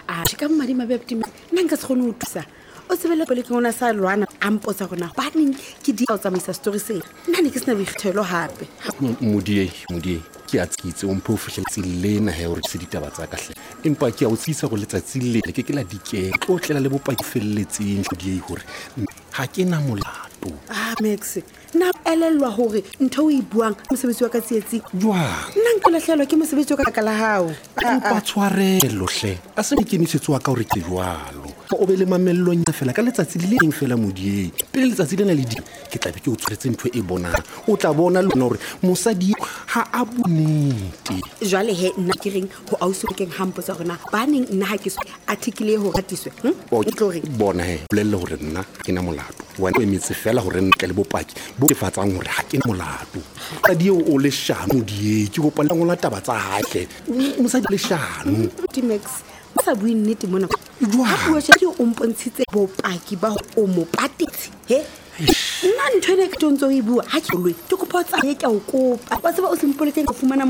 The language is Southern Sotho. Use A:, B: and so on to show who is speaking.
A: ka mmadi mabepti nna nka se kgone ho thusa o tsebele pele ke ngwana sa lwana a mpotsa gona ba neng ke di o tsamaisa story se nna ne ke sena boikgethelo hape
B: modie ke a tsitse o mpho fihletse lena he hore se ditaba tsa kahle empa ke a o tsisa go letsatsi le ke la dike o tlela le bopaki felletseng modie hore ha ke na molato
A: Max na elelwa hore ntho o e buang mosebetsi wa ka tsietsi
B: jwang
A: nna nka lahlelwa ke mosebetsi wa ka la hao
B: empa tshwarelo hle a se ikemisetso wa ka hore ke jwalo o be le mamellong ya fela ka letsatsi le leng fela modie pele letsatsi lena le di ke tla be ke o tshwaretse ntho e bonang o tla bona le hore mosadi ha a bonete
A: jwale he nna ke reng ho ausukeng hampo tsa rona ba neng nna ha ke so article ho ratiswe
B: bona he bolelle hore nna ke na molato wa o emitse fela hore ntle le bopaki bo ke fatsang hore ha ke na molato ka dio o le shano die ke go pala ngola taba tsa hahle mosadi le shano
A: Max sa bui nnete mona ha bua tjhe o mpontshitse bopaki ba o mo patetse he nna ntho ene ke tontso e bua ha ke lwe ke kopa tsa ke a o kopa ba tseba o sempoletse go fumana